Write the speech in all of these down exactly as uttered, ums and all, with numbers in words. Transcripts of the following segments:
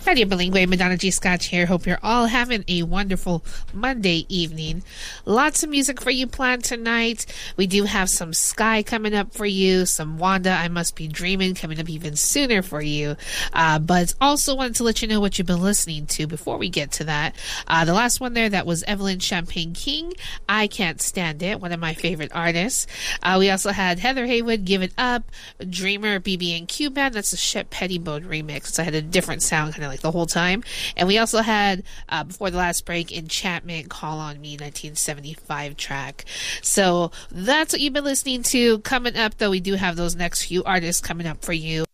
Radio Bilingüe, Madonna G. Scotch here. Hope you're all having a wonderful Monday evening. Lots of music for you planned tonight. We do have some Sky coming up for you, some Wanda, I Must Be Dreaming coming up even sooner for you. Uh, but also wanted to let you know what you've been listening to before we get to that. Uh, the last one there, that was Evelyn Champagne King, I Can't Stand It, one of my favorite artists. Uh, we also had Heather Haywood, Give It Up, Dreamer, B B and Q Band. That's a Shep Pettibone remix. So I had a different sound kind of like the whole time. And we also had, uh, before the last break, Enchantment, Call on Me, nineteen seventy-five track. So that's what you've been listening to. Coming up, though, we do have those next few artists coming up for you.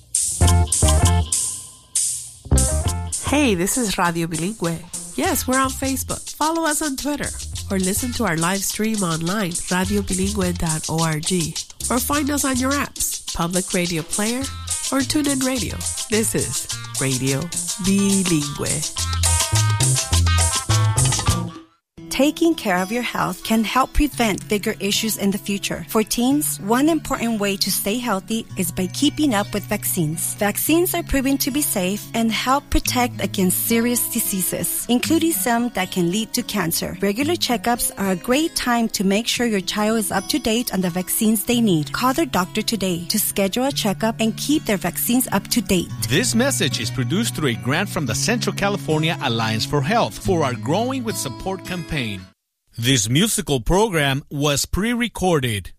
Hey, this is Radio Bilingüe. Yes, we're on Facebook. Follow us on Twitter. Or listen to our live stream online, radio bilingüe dot org. Or find us on your apps, Public Radio Player, or TuneIn Radio. This is Radio Bilingüe. Taking care of your health can help prevent bigger issues in the future. For teens, one important way to stay healthy is by keeping up with vaccines. Vaccines are proven to be safe and help protect against serious diseases, including some that can lead to cancer. Regular checkups are a great time to make sure your child is up to date on the vaccines they need. Call their doctor today to schedule a checkup and keep their vaccines up to date. This message is produced through a grant from the Central California Alliance for Health for our Growing with Support campaign. This musical program was pre-recorded.